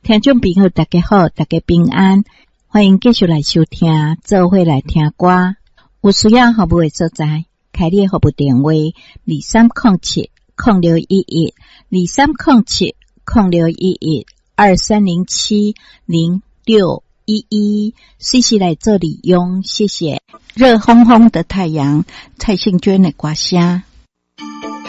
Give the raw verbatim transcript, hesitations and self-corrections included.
听众朋友大家好，大家平安，欢迎继续来收听做伙来听歌。有需要服务的所在，开列服务电话二三零七零六一一二三零七零六一一二三零七零六一一，随时来做利用，谢谢。热烘烘的太阳，蔡幸娟的歌声。